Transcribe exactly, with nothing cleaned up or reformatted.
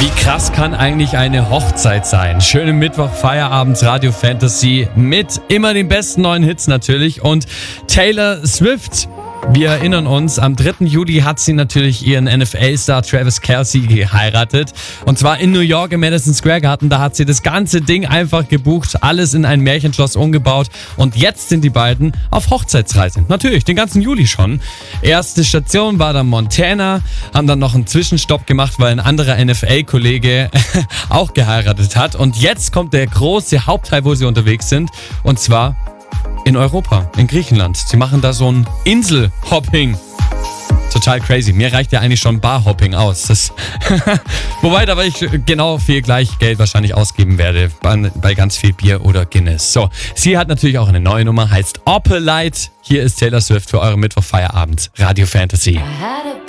Wie krass kann eigentlich eine Hochzeit sein? Schönen Mittwoch, Feierabend, Radio Fantasy mit immer den besten neuen Hits natürlich und Taylor Swift. Wir erinnern uns, am dritten Juli hat sie natürlich ihren N F L-Star Travis Kelce geheiratet. Und zwar in New York im Madison Square Garden. Da hat sie das ganze Ding einfach gebucht, alles in ein Märchenschloss umgebaut. Und jetzt sind die beiden auf Hochzeitsreise. Natürlich, den ganzen Juli schon. Erste Station war dann Montana, haben dann noch einen Zwischenstopp gemacht, weil ein anderer N F L-Kollege auch geheiratet hat. Und jetzt kommt der große Hauptteil, wo sie unterwegs sind. Und zwar in Europa, in Griechenland. Sie machen da so ein Inselhopping. Total crazy. Mir reicht ja eigentlich schon Barhopping aus. Das Wobei, da ich genau viel gleich Geld wahrscheinlich ausgeben werde bei, bei ganz viel Bier oder Guinness. So, sie hat natürlich auch eine neue Nummer, heißt Opalite. Hier ist Taylor Swift für eure Mittwochfeierabend. Radio Fantasy.